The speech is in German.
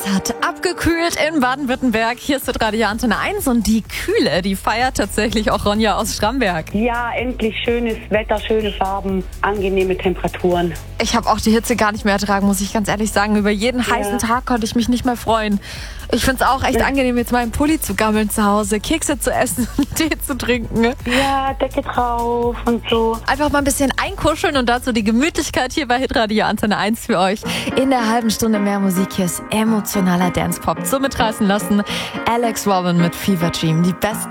Es hat abgekühlt in Baden-Württemberg. Hier ist Radio Antenne 1 und die Kühle, die feiert tatsächlich auch Ronja aus Schramberg. Ja, endlich schönes Wetter, schöne Farben, angenehme Temperaturen. Ich habe auch die Hitze gar nicht mehr ertragen, muss ich ganz ehrlich sagen. Über jeden heißen Tag konnte ich mich nicht mehr freuen. Ich finde es auch echt angenehm, jetzt mal im Pulli zu gammeln zu Hause, Kekse zu essen und Tee zu trinken. Ja, Decke drauf und so. Einfach mal ein bisschen einkuscheln und dazu die Gemütlichkeit hier bei Hitradio Antenne 1 für euch. In der halben Stunde mehr Musik. Hier ist emotionaler Dance-Pop. So mitreißen lassen. Alex Robin mit Fever Dream. Die besten